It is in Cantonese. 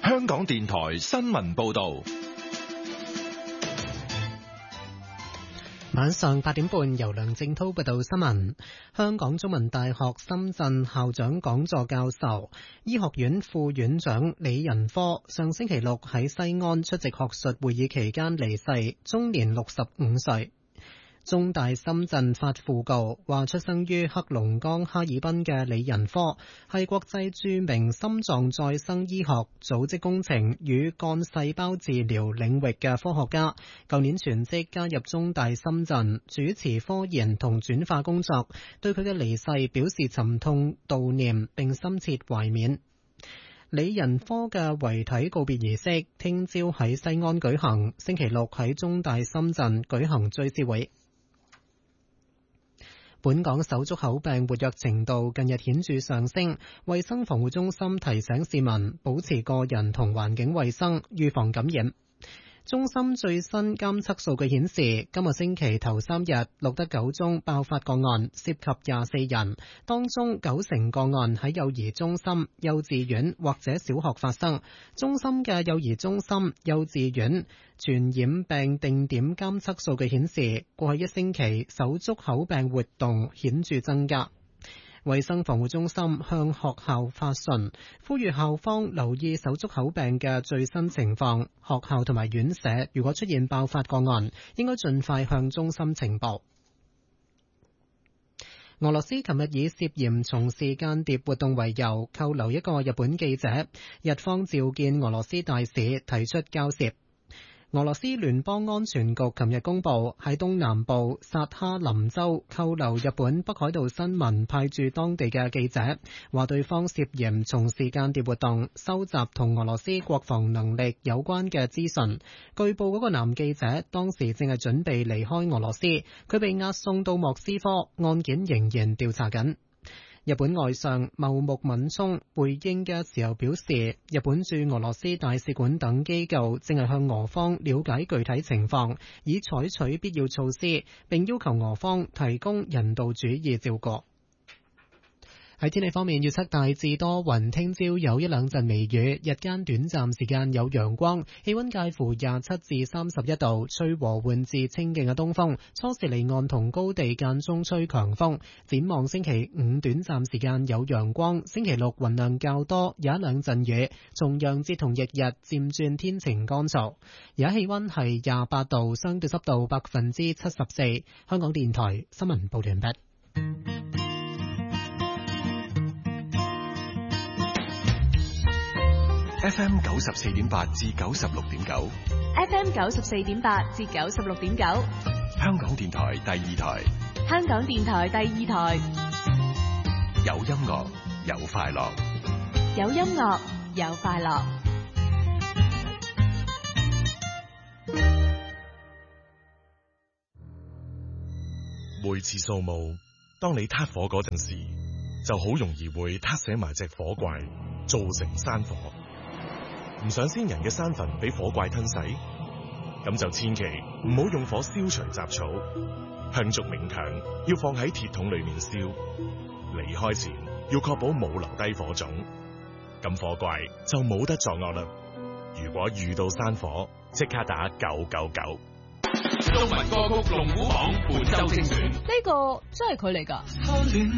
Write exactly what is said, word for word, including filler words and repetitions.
香港電台新聞報道。 晚上八點半，由梁正濤報道新聞。香港中文大學深圳校長講座教授、醫學院副院長李仁科上星期六喺西安出席學術會議期間離世，終年六十五歲。中大深圳發訃告話，出生於黑龍江哈爾濱嘅李仁科係國際著名心臟再生醫學、組織工程與幹細胞治療領域嘅科學家。舊年全職加入中大深圳，主持科研同轉化工作，對佢嘅離世表示沉痛悼念並深切懷緬。李仁科嘅遺體告別儀式聽朝喺西安舉行，星期六喺中大深圳舉行追思會。本港手足口病活躍程度近日顯著上升，衛生防護中心提醒市民保持個人同環境衛生，預防感染。中心最新監測數據顯示，今個星期頭三日錄得九宗爆發個案，涉及廿四人，當中九成個案喺幼兒中心、幼稚園或者小學發生。中心嘅幼兒中心、幼稚園傳染病定點監測數據顯示，過去一星期手足口病活動顯著增加。衛生防護中心向學校發信，呼籲校方留意手足口病嘅最新情況。學校同埋院舍如果出現爆發個案，應該盡快向中心呈報。俄羅斯琴日以涉嫌從事間諜活動為由，扣留一個日本記者。日方召見俄羅斯大使，提出交涉。俄羅斯聯邦安全局琴日公布，喺東南部薩哈林州扣留日本北海道新聞派駐當地嘅記者，話對方涉嫌從事間諜活動，收集同俄羅斯國防能力有關嘅資訊。據報嗰個男記者當時正係準備離開俄羅斯，佢被押送到莫斯科，案件仍然調查緊。日本外相茂木敏充回應嘅時候表示，日本駐俄羅斯大使館等機構正係向俄方了解具體情況，以採取必要措施，並要求俄方提供人道主義照顧。喺天氣方面，預測大致多雲，聽朝有一兩陣微雨，日間短暫時間有陽光，氣溫介乎廿七至三十一度，吹和緩至清勁嘅東風，初時離岸同高地間中吹強風。展望星期五短暫時間有陽光，星期六雲量較多，有一兩陣雨，重陽節同翌日漸轉天晴乾燥。而家氣溫係廿八度，相對濕度百分之七十四。香港電台新聞報道完畢。 F M 九十四點八至九十六點九 ，F M 九十四點八至九十六點九， 香港電台第二台， 香港電台第二台， 有音樂有快樂， 有音樂有快樂。 每次掃墓，當你撻火嗰陣時，就好容易會撻死埋隻火怪，造成山火。唔想先人嘅山墳俾火怪吞噬，咁就千祈唔好用火燒除雜草，香燭冥鏹要放喺鐵桶裏面燒。離開前要確保冇留低火種，咁火怪就冇得作惡啦。如果遇到山火，即刻打九九九。 中文歌曲龍虎榜本周精選， 呢個真係佢嚟㗎。